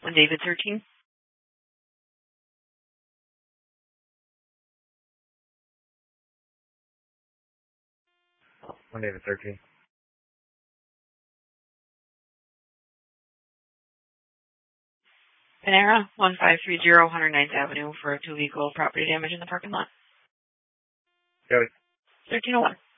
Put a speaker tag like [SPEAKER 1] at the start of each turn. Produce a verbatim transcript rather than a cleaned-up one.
[SPEAKER 1] One David thirteen.
[SPEAKER 2] One David thirteen.
[SPEAKER 1] Panera, one five three zero, one oh ninth Avenue for two vehicle property damage in the parking lot.
[SPEAKER 2] Joey.
[SPEAKER 1] thirteen oh one.